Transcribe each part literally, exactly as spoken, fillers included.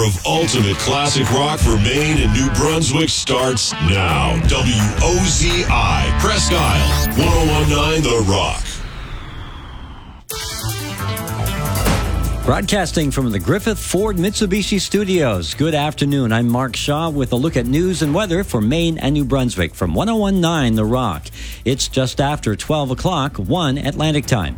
hour of ultimate classic rock for Maine and New Brunswick starts now. W O Z I, Presque Isle, one oh one point nine The Rock. Broadcasting from the Griffith Ford Mitsubishi Studios. Good afternoon. I'm Mark Shaw with a look at news and weather for Maine and New Brunswick from one oh one point nine The Rock. It's just after twelve o'clock, one Atlantic time.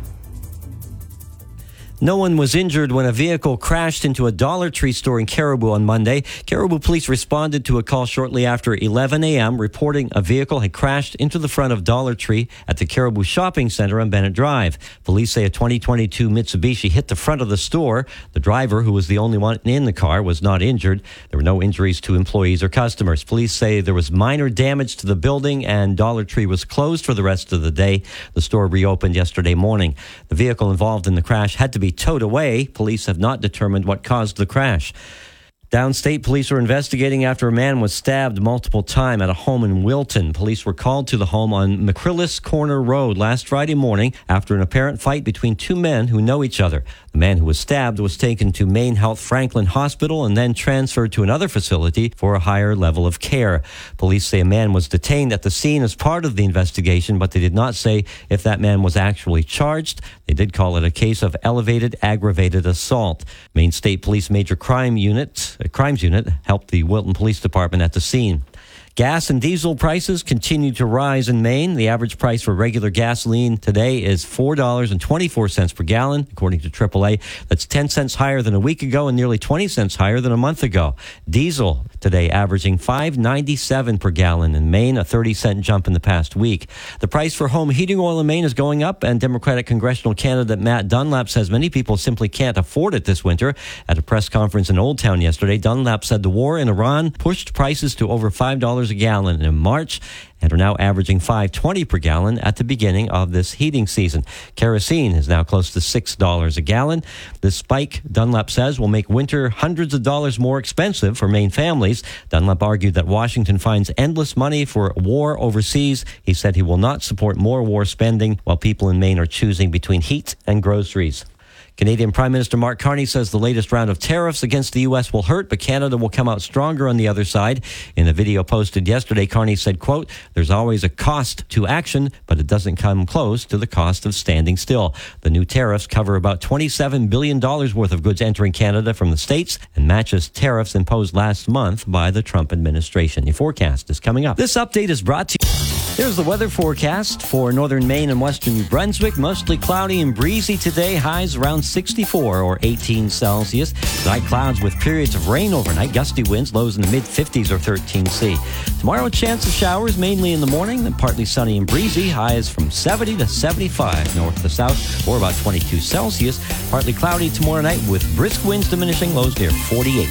No one was injured when a vehicle crashed into a Dollar Tree store in Caribou on Monday. Caribou police responded to a call shortly after eleven a.m. reporting a vehicle had crashed into the front of Dollar Tree at the Caribou Shopping Center on Bennett Drive. Police say a twenty twenty-two Mitsubishi hit the front of the store. The driver, who was the only one in the car, was not injured. There were no injuries to employees or customers. Police say there was minor damage to the building and Dollar Tree was closed for the rest of the day. The store reopened yesterday morning. The vehicle involved in the crash had to be towed away. Police have not determined what caused the crash. Downstate police are investigating after a man was stabbed multiple times at a home in Wilton. Police were called to the home on McCrillis Corner Road last Friday morning after an apparent fight between two men who know each other. The man who was stabbed was taken to Maine Health Franklin Hospital and then transferred to another facility for a higher level of care. Police say a man was detained at the scene as part of the investigation, but they did not say if that man was actually charged. They did call it a case of elevated aggravated assault. Maine State Police Major Crime Unit A crimes unit helped the Wilton Police Department at the scene. Gas and diesel prices continue to rise in Maine. The average price for regular gasoline today is four dollars and twenty-four cents per gallon, according to triple A. That's ten cents higher than a week ago and nearly twenty cents higher than a month ago. Diesel today averaging five dollars and ninety-seven cents per gallon in Maine, a thirty cent jump in the past week. The price for home heating oil in Maine is going up, and Democratic congressional candidate Matt Dunlap says many people simply can't afford it this winter. At a press conference in Old Town yesterday, Dunlap said the war in Iran pushed prices to over five dollars a gallon in March and are now averaging five dollars and twenty cents per gallon at the beginning of this heating season. Kerosene is now close to six dollars a gallon. This spike, Dunlap says, will make winter hundreds of dollars more expensive for Maine families. Dunlap argued that Washington finds endless money for war overseas. He said he will not support more war spending while people in Maine are choosing between heat and groceries. Canadian Prime Minister Mark Carney says the latest round of tariffs against the U S will hurt, but Canada will come out stronger on the other side. In a video posted yesterday, Carney said, quote, "There's always a cost to action, but it doesn't come close to the cost of standing still." The new tariffs cover about twenty-seven billion dollars worth of goods entering Canada from the States and matches tariffs imposed last month by the Trump administration. Your forecast is coming up. This update is brought to you. Here's the weather forecast for northern Maine and western New Brunswick. Mostly cloudy and breezy today. Highs around sixty-four or eighteen Celsius. Night clouds with periods of rain overnight. Gusty winds, lows in the mid fifties or thirteen C. Tomorrow, a chance of showers mainly in the morning, then partly sunny and breezy. Highs from seventy to seventy-five north to south or about twenty-two Celsius. Partly cloudy tomorrow night with brisk winds diminishing, lows near forty-eight.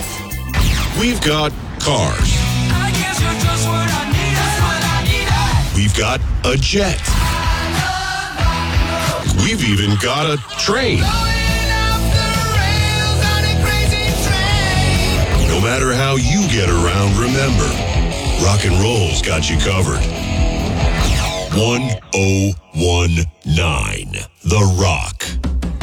We've got cars. I guess you're just what I need. That's what I need. We've got a jet. We've even got a train. No matter how you get around, remember, rock and roll's got you covered. one oh one point nine The Rock.